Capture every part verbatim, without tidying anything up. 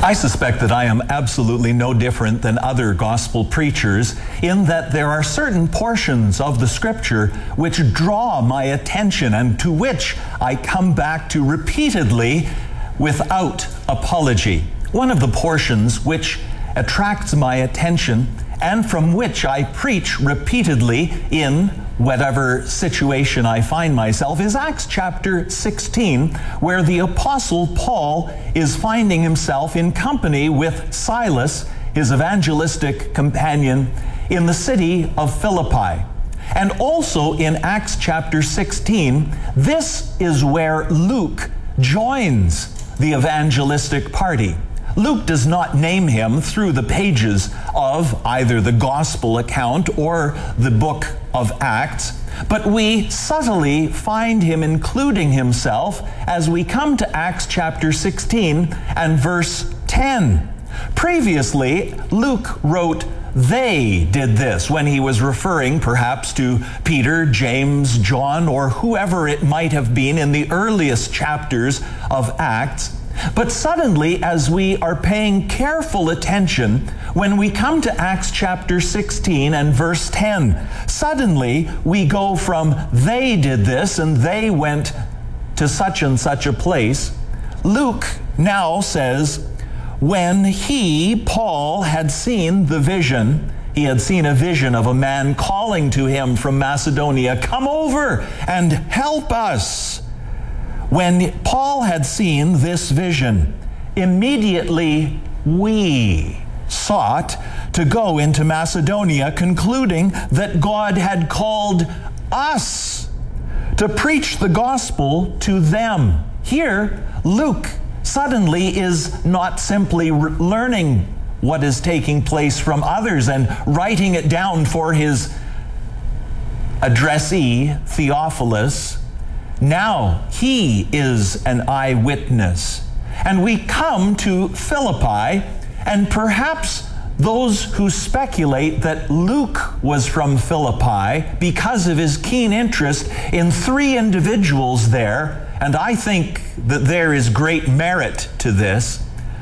I suspect that I am absolutely no different than other gospel preachers in that there are certain portions of the scripture which draw my attention and to which I come back to repeatedly without apology. One of the portions which attracts my attention and from which I preach repeatedly in whatever situation I find myself is Acts chapter sixteen, where the Apostle Paul is finding himself in company with Silas, his evangelistic companion, in the city of Philippi. And also in Acts chapter sixteen, this is where Luke joins the evangelistic party. Luke does not name him through the pages of either the gospel account or the book of Acts, but we subtly find him including himself as we come to Acts chapter sixteen and verse ten. Previously, Luke wrote, "They did this," when he was referring perhaps to Peter, James, John, or whoever it might have been in the earliest chapters of Acts. But suddenly, as we are paying careful attention, when we come to Acts chapter sixteen and verse ten, suddenly we go from "they did this" and "they went to such and such a place." Luke now says, when he, Paul, had seen the vision, he had seen a vision of a man calling to him from Macedonia, "Come over and help us." When Paul had seen this vision, immediately we sought to go into Macedonia, concluding that God had called us to preach the gospel to them. Here, Luke suddenly is not simply re- learning what is taking place from others and writing it down for his addressee, Theophilus. Now he is an eyewitness. And we come to Philippi, and perhaps those who speculate that Luke was from Philippi because of his keen interest in three individuals there, and I think that there is great merit to this.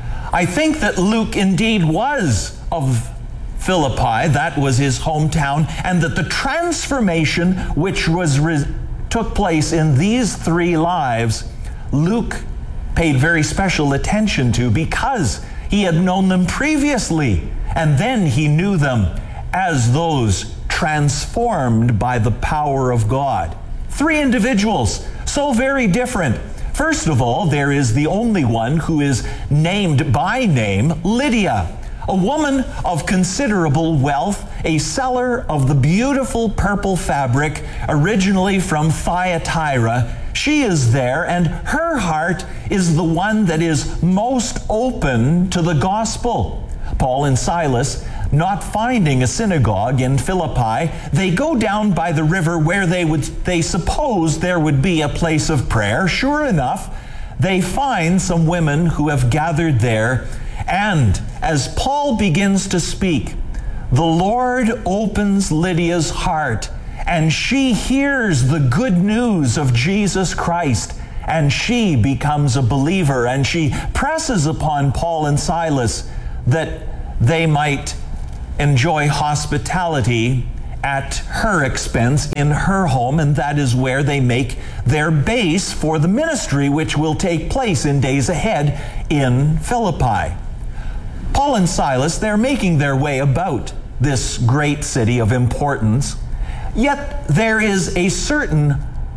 I think that Luke indeed was of Philippi, that was his hometown, and that the transformation which was re- took place in these three lives, Luke paid very special attention to because he had known them previously, and then he knew them as those transformed by the power of God. Three individuals, so very different. First of all, there is the only one who is named by name, Lydia, a woman of considerable wealth, a seller of the beautiful purple fabric, originally from Thyatira. She is there, and her heart is the one that is most open to the gospel. Paul and Silas, not finding a synagogue in Philippi, they go down by the river where they would they suppose there would be a place of prayer. Sure enough, they find some women who have gathered there. And as Paul begins to speak, the Lord opens Lydia's heart, and she hears the good news of Jesus Christ, and she becomes a believer, and she presses upon Paul and Silas that they might enjoy hospitality at her expense in her home, and that is where they make their base for the ministry which will take place in days ahead in Philippi. Paul and Silas, they're making their way about this great city of importance, yet there is a certain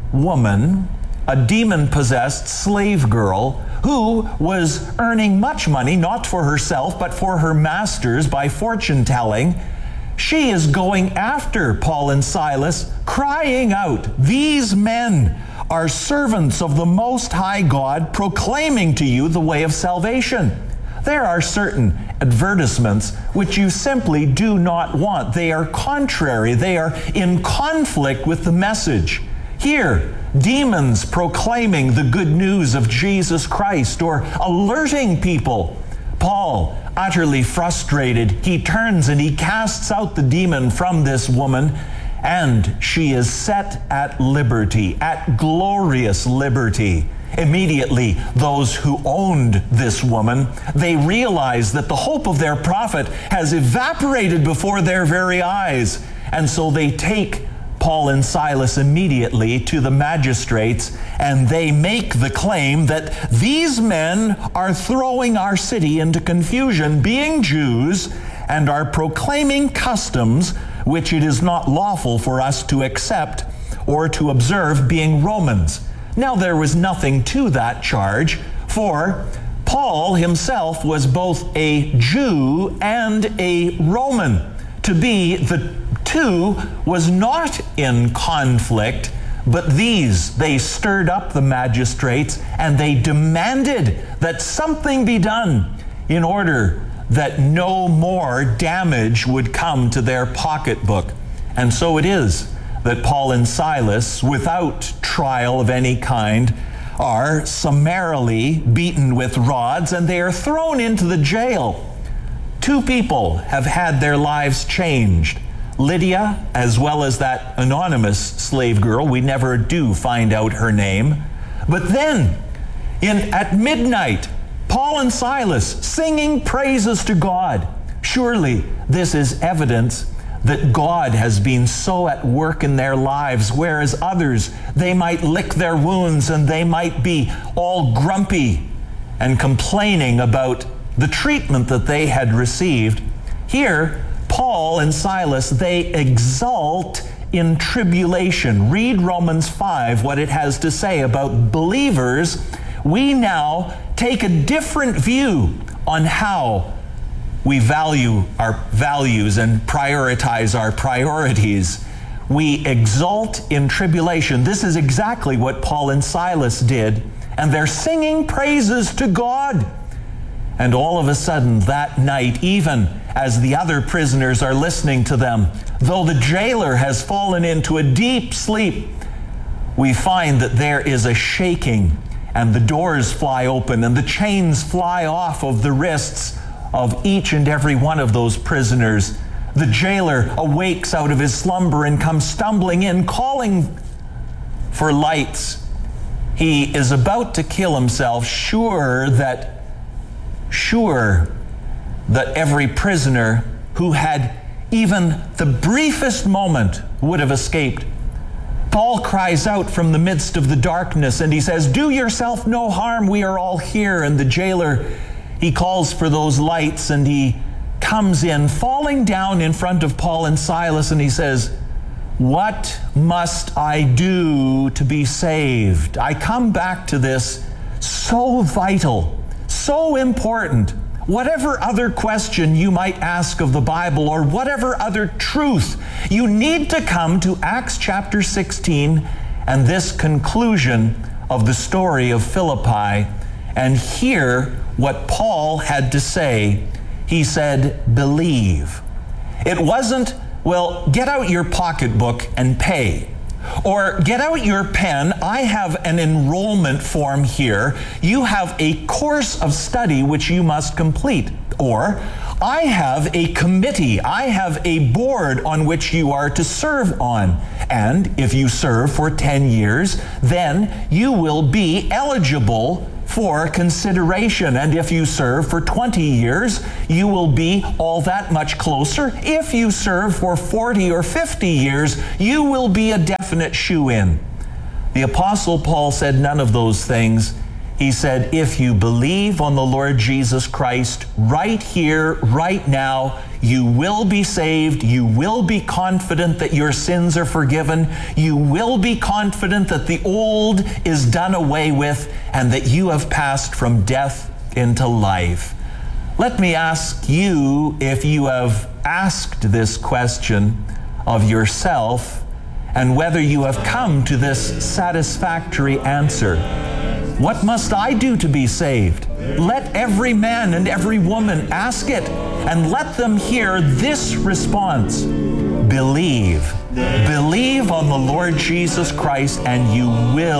woman, a demon-possessed slave girl, who was earning much money, not for herself, but for her masters by fortune-telling. She is going after Paul and Silas, crying out, "These men are servants of the Most High God, proclaiming to you the way of salvation." There are certain advertisements which you simply do not want. They are contrary. They are in conflict with the message. Here, demons proclaiming the good news of Jesus Christ or alerting people. Paul, utterly frustrated, he turns and he casts out the demon from this woman, and she is set at liberty, at glorious liberty. Immediately, those who owned this woman, they realize that the hope of their prophet has evaporated before their very eyes. And so they take Paul and Silas immediately to the magistrates, and they make the claim that these men are throwing our city into confusion, being Jews, and are proclaiming customs which it is not lawful for us to accept or to observe, being Romans. Now there was nothing to that charge, for Paul himself was both a Jew and a Roman. To be the two was not in conflict, but these, they stirred up the magistrates, and they demanded that something be done in order that no more damage would come to their pocketbook. And so it is that Paul and Silas, without trial of any kind, are summarily beaten with rods, and they are thrown into the jail. Two people have had their lives changed. Lydia, as well as that anonymous slave girl. We never do find out her name. But then, in at midnight, Paul and Silas singing praises to God. Surely this is evidence that God has been so at work in their lives, whereas others, they might lick their wounds and they might be all grumpy and complaining about the treatment that they had received. Here, Paul and Silas, they exult in tribulation. Read Romans five, what it has to say about believers. We now take a different view on how we value our values and prioritize our priorities. We exult in tribulation. This is exactly what Paul and Silas did, and they're singing praises to God. And all of a sudden that night, even as the other prisoners are listening to them, though the jailer has fallen into a deep sleep, we find that there is a shaking, and the doors fly open, and the chains fly off of the wrists of each and every one of those prisoners. The jailer awakes out of his slumber and comes stumbling in, calling for lights. He is about to kill himself, sure that sure that every prisoner who had even the briefest moment would have escaped. Paul cries out from the midst of the darkness, and he says, "Do yourself no harm, we are all here." And the jailer, he calls for those lights, and he comes in, falling down in front of Paul and Silas, and he says, "What must I do to be saved?" I come back to this, so vital, so important. Whatever other question you might ask of the Bible, or whatever other truth, you need to come to Acts chapter sixteen and this conclusion of the story of Philippi and hear what Paul had to say. He said, believe. It wasn't, well, get out your pocketbook and pay. Or get out your pen, I have an enrollment form here. You have a course of study which you must complete. Or, I have a committee, I have a board on which you are to serve on. And if you serve for ten years, then you will be eligible for consideration. And if you serve for twenty years, you will be all that much closer. If you serve for forty or fifty years, you will be a definite shoe-in. The Apostle Paul said none of those things. He said, if you believe on the Lord Jesus Christ right here, right now, you will be saved. You will be confident that your sins are forgiven. You will be confident that the old is done away with and that you have passed from death into life. Let me ask you if you have asked this question of yourself and whether you have come to this satisfactory answer. What must I do to be saved? Let every man and every woman ask it, and let them hear this response. Believe. Believe on the Lord Jesus Christ, and you will